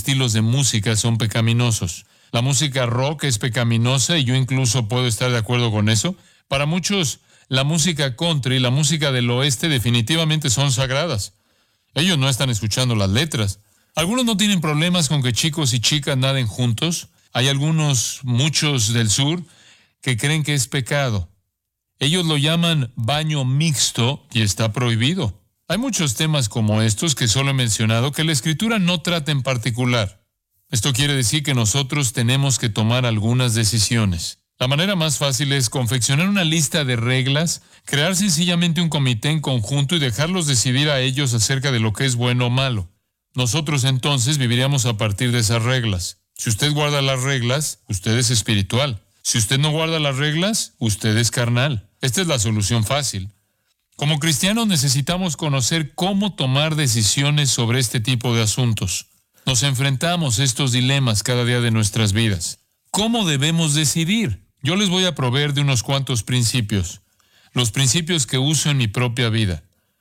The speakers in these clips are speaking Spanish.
estilos de música son pecaminosos. La música rock es pecaminosa y yo incluso puedo estar de acuerdo con eso. Para muchos, la música country y la música del oeste definitivamente son sagradas. Ellos no están escuchando las letras. Algunos no tienen problemas con que chicos y chicas naden juntos. Hay muchos del sur, que creen que es pecado. Ellos lo llaman baño mixto y está prohibido. Hay muchos temas como estos que solo he mencionado que la Escritura no trata en particular. Esto quiere decir que nosotros tenemos que tomar algunas decisiones. La manera más fácil es confeccionar una lista de reglas, crear sencillamente un comité en conjunto y dejarlos decidir a ellos acerca de lo que es bueno o malo. Nosotros entonces viviríamos a partir de esas reglas. Si usted guarda las reglas, usted es espiritual. Si usted no guarda las reglas, usted es carnal. Esta es la solución fácil. Como cristianos necesitamos conocer cómo tomar decisiones sobre este tipo de asuntos. Nos enfrentamos a estos dilemas cada día de nuestras vidas. ¿Cómo debemos decidir? Yo les voy a proveer de unos cuantos principios. Los principios que uso en mi propia vida.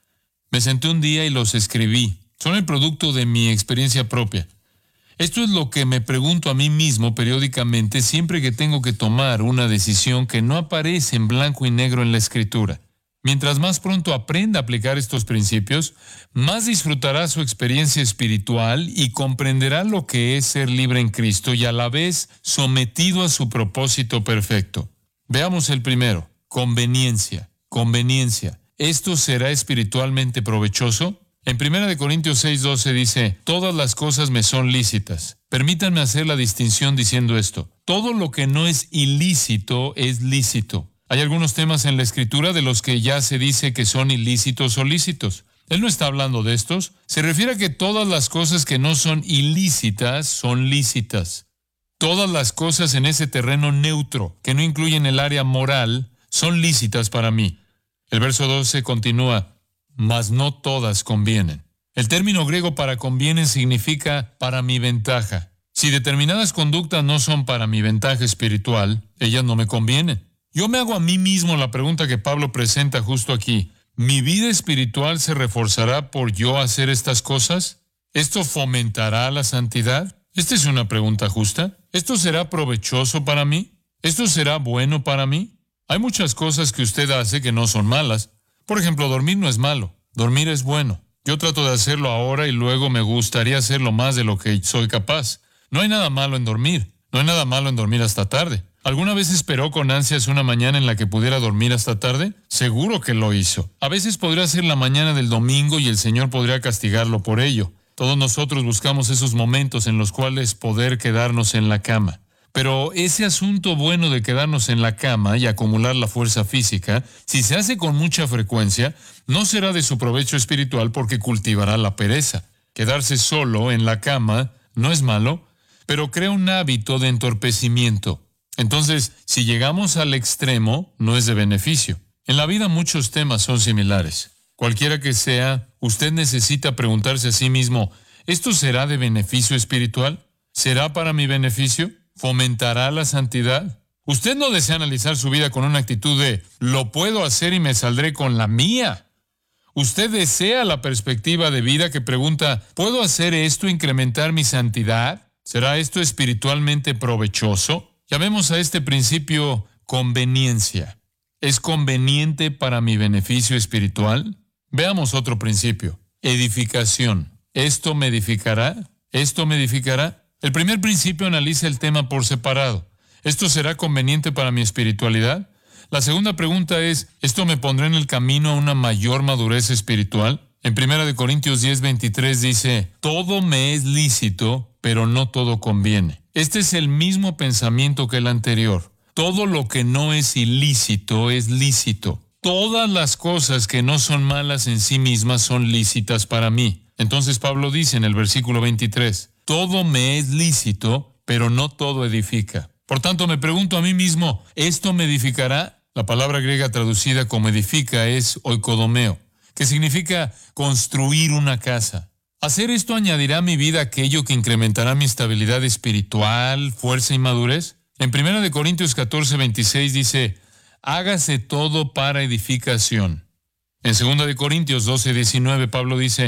Me senté un día y los escribí. Son el producto de mi experiencia propia. Esto es lo que me pregunto a mí mismo periódicamente siempre que tengo que tomar una decisión que no aparece en blanco y negro en la Escritura. Mientras más pronto aprenda a aplicar estos principios, más disfrutará su experiencia espiritual y comprenderá lo que es ser libre en Cristo y a la vez sometido a su propósito perfecto. Veamos el primero, conveniencia. Conveniencia. ¿Esto será espiritualmente provechoso? En 1 Corintios 6:12 dice, todas las cosas me son lícitas. Permítanme hacer la distinción diciendo esto. Todo lo que no es ilícito es lícito. Hay algunos temas en la Escritura de los que ya se dice que son ilícitos o lícitos. Él no está hablando de estos. Se refiere a que todas las cosas que no son ilícitas son lícitas. Todas las cosas en ese terreno neutro, que no incluyen el área moral, son lícitas para mí. El verso 12 continúa, mas no todas convienen. El término griego para convienen significa para mi ventaja. Si determinadas conductas no son para mi ventaja espiritual, ellas no me convienen. Yo me hago a mí mismo la pregunta que Pablo presenta justo aquí. ¿Mi vida espiritual se reforzará por yo hacer estas cosas? ¿Esto fomentará la santidad? Esta es una pregunta justa. ¿Esto será provechoso para mí? ¿Esto será bueno para mí? Hay muchas cosas que usted hace que no son malas. Por ejemplo, dormir no es malo. Dormir es bueno. Yo trato de hacerlo ahora y luego me gustaría hacerlo más de lo que soy capaz. No hay nada malo en dormir. No hay nada malo en dormir hasta tarde. ¿Alguna vez esperó con ansias una mañana en la que pudiera dormir hasta tarde? Seguro que lo hizo. A veces podría ser la mañana del domingo y el Señor podría castigarlo por ello. Todos nosotros buscamos esos momentos en los cuales poder quedarnos en la cama. Pero ese asunto bueno de quedarnos en la cama y acumular la fuerza física, si se hace con mucha frecuencia, no será de su provecho espiritual porque cultivará la pereza. Quedarse solo en la cama no es malo, pero crea un hábito de entorpecimiento. Entonces, si llegamos al extremo, no es de beneficio. En la vida muchos temas son similares. Cualquiera que sea, usted necesita preguntarse a sí mismo, ¿esto será de beneficio espiritual? ¿Será para mi beneficio? ¿Fomentará la santidad? Usted no desea analizar su vida con una actitud de, lo puedo hacer y me saldré con la mía. Usted desea la perspectiva de vida que pregunta, ¿puedo hacer esto e incrementar mi santidad? ¿Será esto espiritualmente provechoso? Llamemos a este principio conveniencia. ¿Es conveniente para mi beneficio espiritual? Veamos otro principio. Edificación. ¿Esto me edificará? ¿Esto me edificará? El primer principio analiza el tema por separado. ¿Esto será conveniente para mi espiritualidad? La segunda pregunta es, ¿esto me pondrá en el camino a una mayor madurez espiritual? En 1 Corintios 10:23 dice, todo me es lícito, pero no todo conviene. Este es el mismo pensamiento que el anterior. Todo lo que no es ilícito es lícito. Todas las cosas que no son malas en sí mismas son lícitas para mí. Entonces Pablo dice en el versículo 23, todo me es lícito, pero no todo edifica. Por tanto, me pregunto a mí mismo, ¿esto me edificará? La palabra griega traducida como edifica es oikodomeo, que significa construir una casa. ¿Hacer esto añadirá a mi vida aquello que incrementará mi estabilidad espiritual, fuerza y madurez? En 1 Corintios 14:26 dice, hágase todo para edificación. En 2 Corintios 12:19 Pablo dice,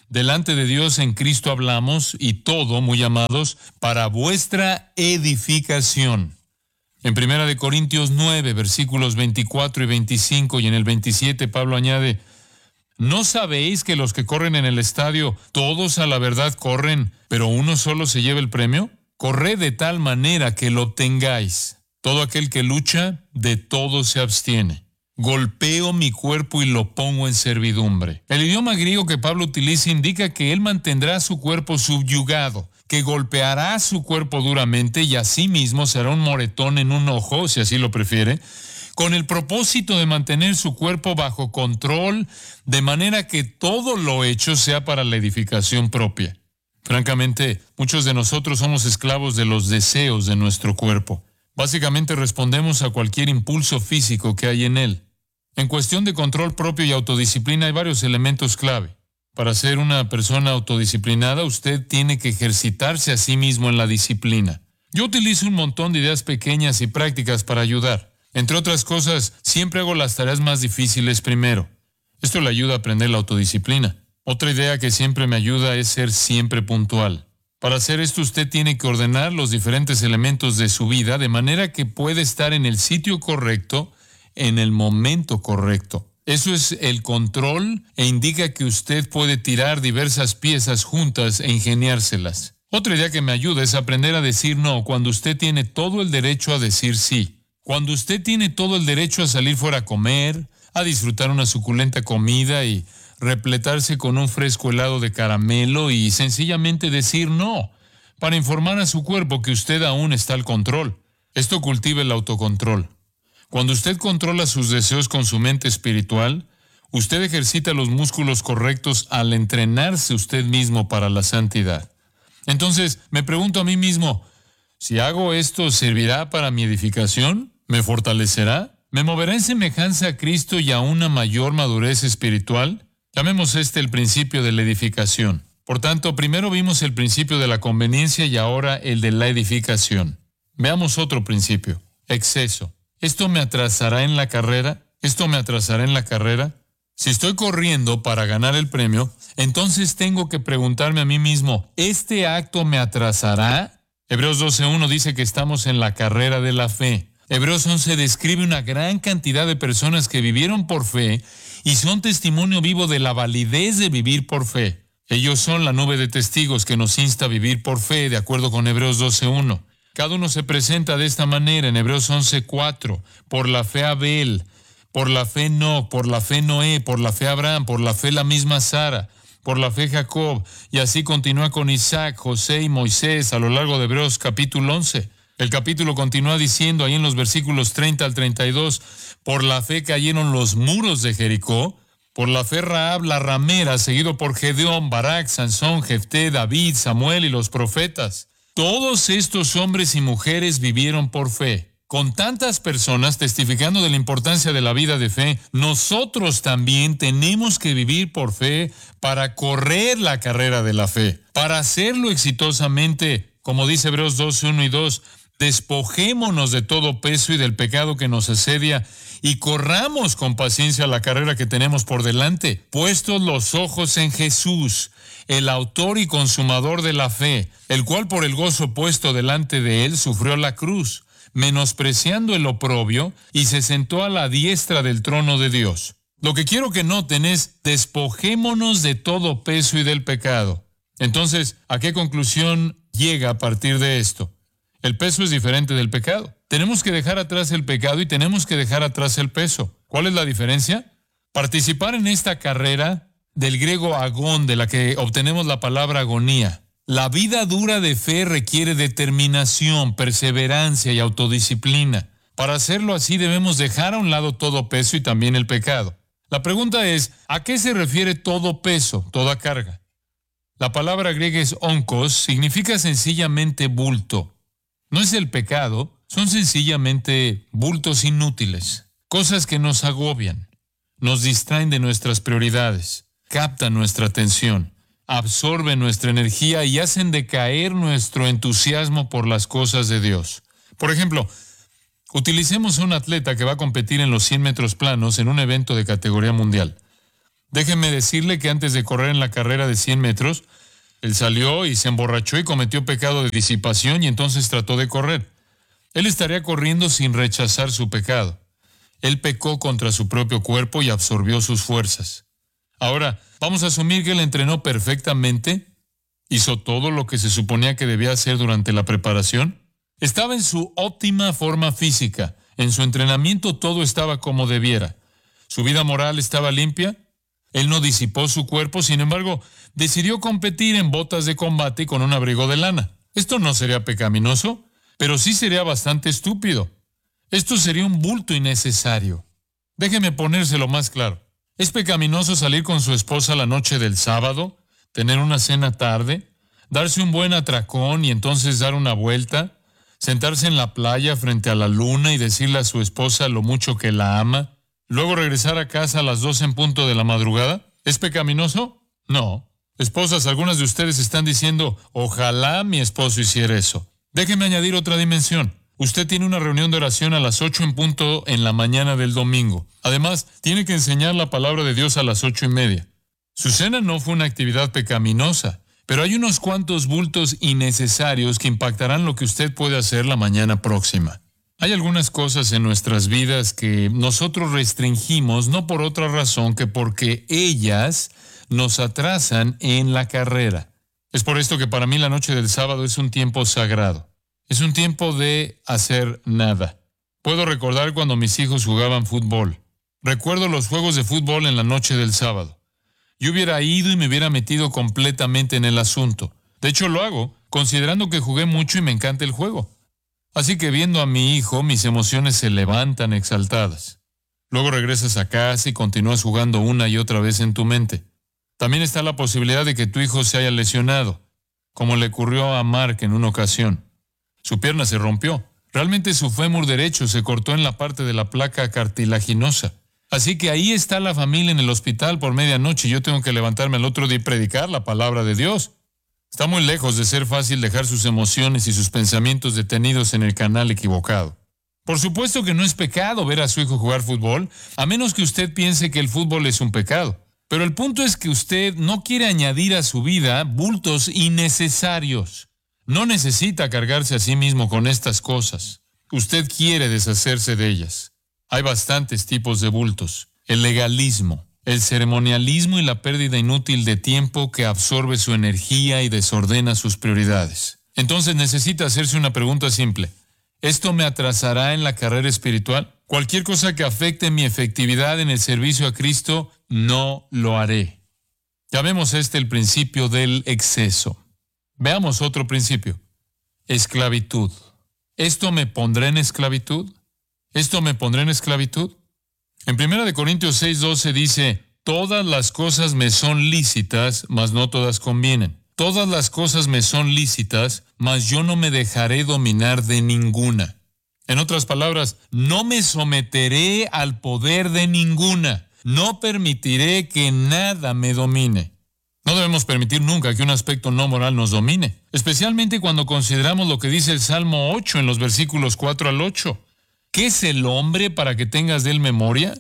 delante de Dios en Cristo hablamos, y todo, muy amados, para vuestra edificación. En 1 Corintios 9, versículos 24 y 25, y en el 27, Pablo añade: ¿no sabéis que los que corren en el estadio, todos a la verdad corren, pero uno solo se lleva el premio? Corred de tal manera que lo obtengáis. Todo aquel que lucha, de todo se abstiene. Golpeo mi cuerpo y lo pongo en servidumbre. El idioma griego que Pablo utiliza indica que él mantendrá su cuerpo subyugado, que golpeará su cuerpo duramente y asimismo será un moretón en un ojo, si así lo prefiere, con el propósito de mantener su cuerpo bajo control, de manera que todo lo hecho sea para la edificación propia. Francamente, muchos de nosotros somos esclavos de los deseos de nuestro cuerpo. Básicamente respondemos a cualquier impulso físico que hay en él. En cuestión de control propio y autodisciplina hay varios elementos clave. Para ser una persona autodisciplinada, usted tiene que ejercitarse a sí mismo en la disciplina. Yo utilizo un montón de ideas pequeñas y prácticas para ayudar. Entre otras cosas, siempre hago las tareas más difíciles primero. Esto le ayuda a aprender la autodisciplina. Otra idea que siempre me ayuda es ser siempre puntual. Para hacer esto, usted tiene que ordenar los diferentes elementos de su vida de manera que puede estar en el sitio correcto, en el momento correcto. Eso es el control e indica que usted puede tirar diversas piezas juntas e ingeniárselas. Otra idea que me ayuda es aprender a decir no cuando usted tiene todo el derecho a decir sí. Cuando usted tiene todo el derecho a salir fuera a comer, a disfrutar una suculenta comida y repletarse con un fresco helado de caramelo y sencillamente decir no, para informar a su cuerpo que usted aún está al control. Esto cultiva el autocontrol. Cuando usted controla sus deseos con su mente espiritual, usted ejercita los músculos correctos al entrenarse usted mismo para la santidad. Entonces, me pregunto a mí mismo, si hago esto, ¿servirá para mi edificación? ¿Me fortalecerá? ¿Me moverá en semejanza a Cristo y a una mayor madurez espiritual? Llamemos el principio de la edificación. Por tanto, primero vimos el principio de la conveniencia y ahora el de la edificación. Veamos otro principio: exceso. ¿Esto me atrasará en la carrera? ¿Esto me atrasará en la carrera? Si estoy corriendo para ganar el premio, entonces tengo que preguntarme a mí mismo, ¿este acto me atrasará? Hebreos 12:1 dice que estamos en la carrera de la fe. Hebreos 11 describe una gran cantidad de personas que vivieron por fe y son testimonio vivo de la validez de vivir por fe. Ellos son la nube de testigos que nos insta a vivir por fe, de acuerdo con Hebreos 12:1. Cada uno se presenta de esta manera en Hebreos 11:4. Por la fe Abel, por la fe Enoc, por la fe Noé, por la fe Abraham, por la fe la misma Sara, por la fe Jacob, y así continúa con Isaac, José y Moisés a lo largo de Hebreos capítulo 11. El capítulo continúa diciendo ahí en los versículos 30 al 32, por la fe cayeron los muros de Jericó, por la fe Rahab la ramera, seguido por Gedeón, Barak, Sansón, Jefté, David, Samuel y los profetas. Todos estos hombres y mujeres vivieron por fe. Con tantas personas testificando de la importancia de la vida de fe, nosotros también tenemos que vivir por fe para correr la carrera de la fe. Para hacerlo exitosamente, como dice Hebreos 12:1 y 2, despojémonos de todo peso y del pecado que nos asedia y corramos con paciencia la carrera que tenemos por delante, puestos los ojos en Jesús, el autor y consumador de la fe, el cual por el gozo puesto delante de él sufrió la cruz, menospreciando el oprobio, y se sentó a la diestra del trono de Dios. Lo que quiero que noten es, despojémonos de todo peso y del pecado. Entonces, ¿a qué conclusión llega a partir de esto? El peso es diferente del pecado. Tenemos que dejar atrás el pecado y tenemos que dejar atrás el peso. ¿Cuál es la diferencia? Participar en esta carrera, del griego agón, de la que obtenemos la palabra agonía. La vida dura de fe requiere determinación, perseverancia y autodisciplina. Para hacerlo así debemos dejar a un lado todo peso y también el pecado. La pregunta es, ¿a qué se refiere todo peso, toda carga? La palabra griega es onkos, significa sencillamente bulto. No es el pecado, son sencillamente bultos inútiles, cosas que nos agobian, nos distraen de nuestras prioridades, captan nuestra atención, absorben nuestra energía y hacen decaer nuestro entusiasmo por las cosas de Dios. Por ejemplo, utilicemos a un atleta que va a competir en los 100 metros planos en un evento de categoría mundial. Déjeme decirle que antes de correr en la carrera de 100 metros, él salió y se emborrachó y cometió pecado de disipación y entonces trató de correr. Él estaría corriendo sin rechazar su pecado. Él pecó contra su propio cuerpo y absorbió sus fuerzas. Ahora, vamos a asumir que él entrenó perfectamente, hizo todo lo que se suponía que debía hacer durante la preparación. Estaba en su óptima forma física. En su entrenamiento todo estaba como debiera. Su vida moral estaba limpia. Él no disipó su cuerpo, sin embargo, decidió competir en botas de combate y con un abrigo de lana. Esto no sería pecaminoso, pero sí sería bastante estúpido. Esto sería un bulto innecesario. Déjeme ponérselo más claro. ¿Es pecaminoso salir con su esposa la noche del sábado, tener una cena tarde, darse un buen atracón y entonces dar una vuelta, sentarse en la playa frente a la luna y decirle a su esposa lo mucho que la ama, luego regresar a casa a las 2 en punto de la madrugada? ¿Es pecaminoso? No. Esposas, algunas de ustedes están diciendo, ojalá mi esposo hiciera eso. Déjeme añadir otra dimensión. Usted tiene una reunión de oración a las 8 en punto en la mañana del domingo. Además, tiene que enseñar la palabra de Dios a las 8:30. Su cena no fue una actividad pecaminosa, pero hay unos cuantos bultos innecesarios que impactarán lo que usted puede hacer la mañana próxima. Hay algunas cosas en nuestras vidas que nosotros restringimos no por otra razón que porque ellas nos atrasan en la carrera. Es por esto que para mí la noche del sábado es un tiempo sagrado. Es un tiempo de hacer nada. Puedo recordar cuando mis hijos jugaban fútbol. Recuerdo los juegos de fútbol en la noche del sábado. Yo hubiera ido y me hubiera metido completamente en el asunto. De hecho, lo hago, considerando que jugué mucho y me encanta el juego. Así que viendo a mi hijo, mis emociones se levantan exaltadas. Luego regresas a casa y continúas jugando una y otra vez en tu mente. También está la posibilidad de que tu hijo se haya lesionado, como le ocurrió a Mark en una ocasión. Su pierna se rompió. Realmente su fémur derecho se cortó en la parte de la placa cartilaginosa. Así que ahí está la familia en el hospital por medianoche y yo tengo que levantarme al otro día y predicar la palabra de Dios. Está muy lejos de ser fácil dejar sus emociones y sus pensamientos detenidos en el canal equivocado. Por supuesto que no es pecado ver a su hijo jugar fútbol, a menos que usted piense que el fútbol es un pecado. Pero el punto es que usted no quiere añadir a su vida bultos innecesarios. No necesita cargarse a sí mismo con estas cosas. Usted quiere deshacerse de ellas. Hay bastantes tipos de bultos. El legalismo, el ceremonialismo y la pérdida inútil de tiempo que absorbe su energía y desordena sus prioridades. Entonces necesita hacerse una pregunta simple. ¿Esto me atrasará en la carrera espiritual? Cualquier cosa que afecte mi efectividad en el servicio a Cristo, no lo haré. Llamemos el principio del exceso. Veamos otro principio. Esclavitud. ¿Esto me pondrá en esclavitud? ¿Esto me pondrá en esclavitud? En 1 Corintios 6:12 dice, todas las cosas me son lícitas, mas no todas convienen. Todas las cosas me son lícitas, mas yo no me dejaré dominar de ninguna. En otras palabras, no me someteré al poder de ninguna. No permitiré que nada me domine. No debemos permitir nunca que un aspecto no moral nos domine, especialmente cuando consideramos lo que dice el Salmo 8 en los versículos 4 al 8. ¿Qué es el hombre para que tengas de él memoria?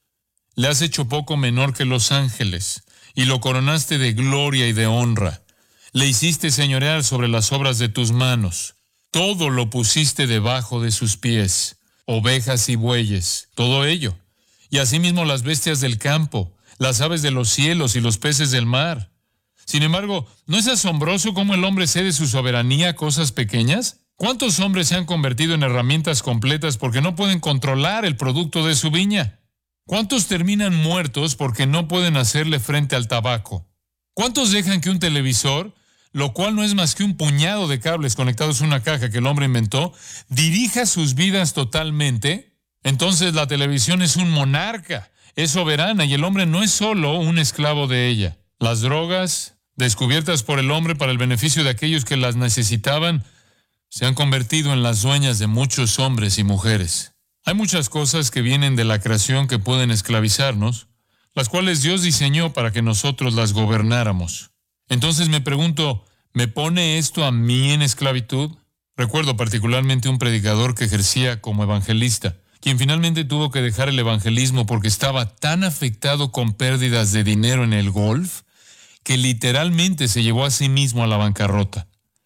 Le has hecho poco menor que los ángeles, y lo coronaste de gloria y de honra. Le hiciste señorear sobre las obras de tus manos. Todo lo pusiste debajo de sus pies, ovejas y bueyes, todo ello. Y asimismo las bestias del campo, las aves de los cielos y los peces del mar. Sin embargo, ¿no es asombroso cómo el hombre cede su soberanía a cosas pequeñas? ¿Cuántos hombres se han convertido en herramientas completas porque no pueden controlar el producto de su viña? ¿Cuántos terminan muertos porque no pueden hacerle frente al tabaco? ¿Cuántos dejan que un televisor, lo cual no es más que un puñado de cables conectados a una caja que el hombre inventó, dirija sus vidas totalmente? Entonces la televisión es un monarca, es soberana y el hombre no es solo un esclavo de ella. Las drogas, descubiertas por el hombre para el beneficio de aquellos que las necesitaban, se han convertido en las dueñas de muchos hombres y mujeres. Hay muchas cosas que vienen de la creación que pueden esclavizarnos, las cuales Dios diseñó para que nosotros las gobernáramos. Entonces me pregunto, ¿me pone esto a mí en esclavitud? Recuerdo particularmente un predicador que ejercía como evangelista. quien finalmente tuvo que dejar el evangelismo porque estaba tan afectado con pérdidas de dinero en el golf que literalmente se llevó a sí mismo a la bancarrota.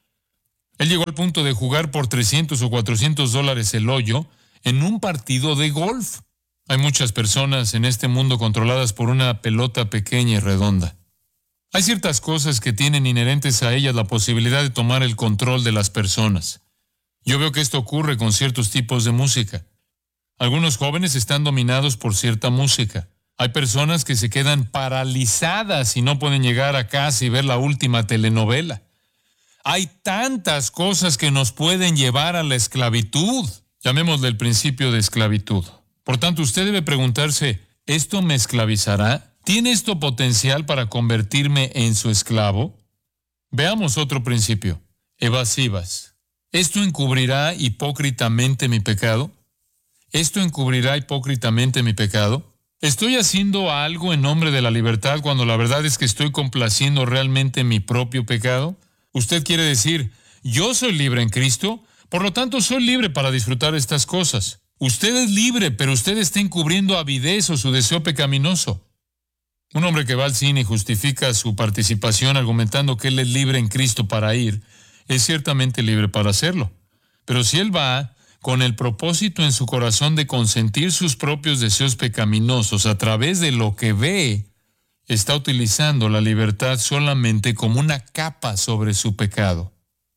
Él llegó al punto de jugar por $300 o $400 el hoyo en un partido de golf. Hay muchas personas en este mundo controladas por una pelota pequeña y redonda. Hay ciertas cosas que tienen inherentes a ellas la posibilidad de tomar el control de las personas. Yo veo que esto ocurre con ciertos tipos de música. Algunos jóvenes están dominados por cierta música. Hay personas que se quedan paralizadas y no pueden llegar a casa y ver la última telenovela. Hay tantas cosas que nos pueden llevar a la esclavitud. Llamémosle el principio de esclavitud. Por tanto, usted debe preguntarse, ¿esto me esclavizará? ¿Tiene esto potencial para convertirme en su esclavo? Veamos otro principio. Evasivas. ¿Esto encubrirá hipócritamente mi pecado? ¿Esto encubrirá hipócritamente mi pecado? ¿Estoy haciendo algo en nombre de la libertad cuando la verdad es que estoy complaciendo realmente mi propio pecado? Usted quiere decir, yo soy libre en Cristo, por lo tanto soy libre para disfrutar estas cosas. Usted es libre, pero usted está encubriendo avidez o su deseo pecaminoso. Un hombre que va al cine y justifica su participación argumentando que él es libre en Cristo para ir, es ciertamente libre para hacerlo. Pero si él va con el propósito en su corazón de consentir sus propios deseos pecaminosos a través de lo que ve, está utilizando la libertad solamente como una capa sobre su pecado.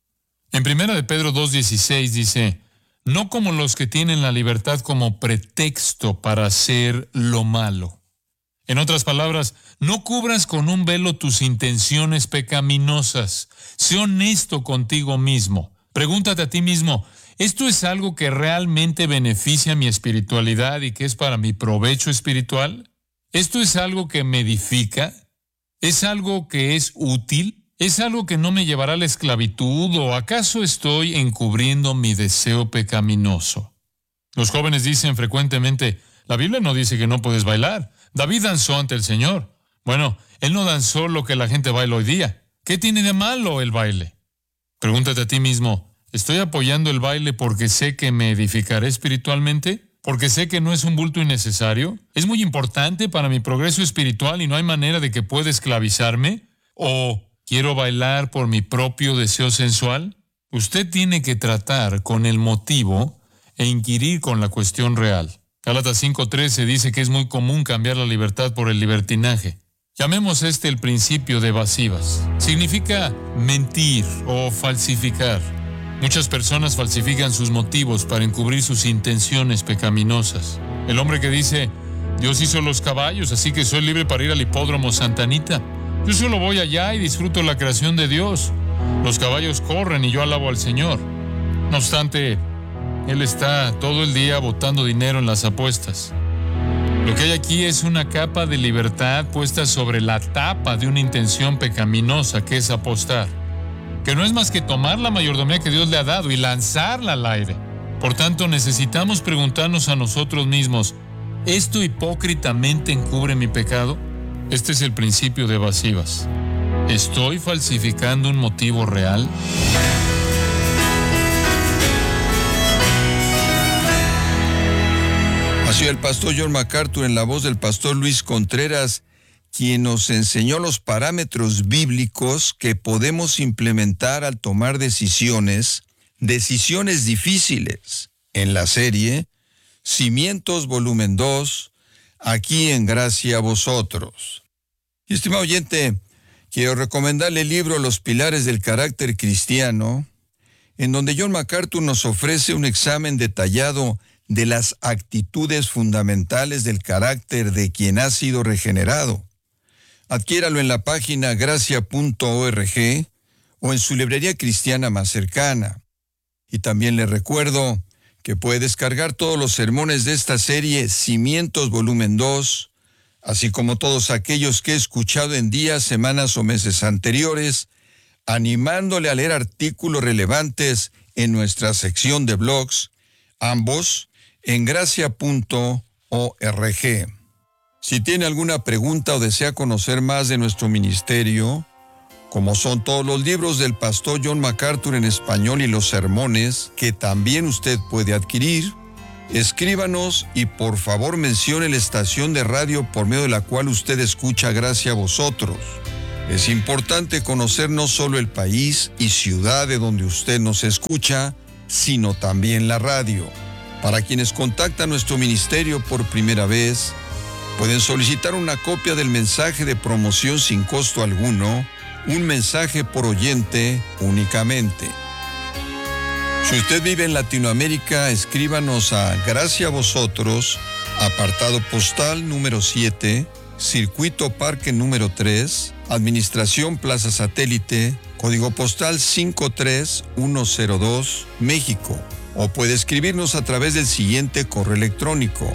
En 1 de Pedro 2:16 dice, no como los que tienen la libertad como pretexto para hacer lo malo. En otras palabras, no cubras con un velo tus intenciones pecaminosas. Sé honesto contigo mismo. Pregúntate a ti mismo, ¿esto es algo que realmente beneficia mi espiritualidad y que es para mi provecho espiritual? ¿Esto es algo que me edifica? ¿Es algo que es útil? ¿Es algo que no me llevará a la esclavitud o acaso estoy encubriendo mi deseo pecaminoso? Los jóvenes dicen frecuentemente, la Biblia no dice que no puedes bailar. David danzó ante el Señor. Bueno, él no danzó lo que la gente baila hoy día. ¿Qué tiene de malo el baile? Pregúntate a ti mismo, ¿estoy apoyando el baile porque sé que me edificaré espiritualmente? ¿Porque sé que no es un bulto innecesario? ¿Es muy importante para mi progreso espiritual y no hay manera de que pueda esclavizarme? ¿O quiero bailar por mi propio deseo sensual? Usted tiene que tratar con el motivo e inquirir con la cuestión real. Gálatas 5:13 dice que es muy común cambiar la libertad por el libertinaje. Llamemos el principio de evasivas. Significa mentir o falsificar. Muchas personas falsifican sus motivos para encubrir sus intenciones pecaminosas. El hombre que dice, Dios hizo los caballos, así que soy libre para ir al hipódromo Santa Anita. Yo solo voy allá y disfruto la creación de Dios. Los caballos corren y yo alabo al Señor. No obstante, él está todo el día botando dinero en las apuestas. Lo que hay aquí es una capa de libertad puesta sobre la tapa de una intención pecaminosa que es apostar, que no es más que tomar la mayordomía que Dios le ha dado y lanzarla al aire. Por tanto, necesitamos preguntarnos a nosotros mismos, ¿esto hipócritamente encubre mi pecado? Este es el principio de evasivas. ¿Estoy falsificando un motivo real? Ha sido el pastor John MacArthur en la voz del pastor Luis Contreras, quien nos enseñó los parámetros bíblicos que podemos implementar al tomar decisiones difíciles, en la serie Cimientos Volumen 2, aquí en Gracia a Vosotros. Y estimado oyente, quiero recomendarle el libro Los Pilares del Carácter Cristiano, en donde John MacArthur nos ofrece un examen detallado de las actitudes fundamentales del carácter de quien ha sido regenerado. Adquiéralo en la página gracia.org o en su librería cristiana más cercana. Y también le recuerdo que puede descargar todos los sermones de esta serie Cimientos Volumen 2, así como todos aquellos que he escuchado en días, semanas o meses anteriores, animándole a leer artículos relevantes en nuestra sección de blogs, ambos en gracia.org. Si tiene alguna pregunta o desea conocer más de nuestro ministerio, como son todos los libros del pastor John MacArthur en español y los sermones que también usted puede adquirir, escríbanos y por favor mencione la estación de radio por medio de la cual usted escucha Gracia a Vosotros. Es importante conocer no solo el país y ciudad de donde usted nos escucha, sino también la radio. Para quienes contactan nuestro ministerio por primera vez, pueden solicitar una copia del mensaje de promoción sin costo alguno, un mensaje por oyente únicamente. Si usted vive en Latinoamérica, escríbanos a Gracia a Vosotros, apartado postal número 7, Circuito Parque número 3, Administración Plaza Satélite, código postal 53102, México. O puede escribirnos a través del siguiente correo electrónico: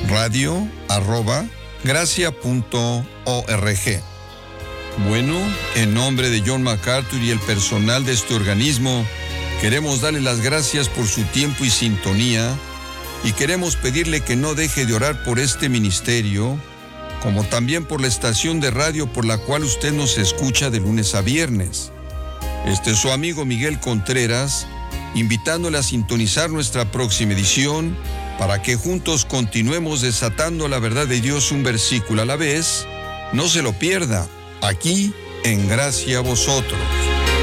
radio@gracia.org. Bueno, en nombre de John MacArthur y el personal de este organismo, queremos darle las gracias por su tiempo y sintonía, y queremos pedirle que no deje de orar por este ministerio, como también por la estación de radio por la cual usted nos escucha de lunes a viernes. Este es su amigo Miguel Contreras, invitándole a sintonizar nuestra próxima edición para que juntos continuemos desatando la verdad de Dios un versículo a la vez. No se lo pierda, aquí en Gracia a Vosotros.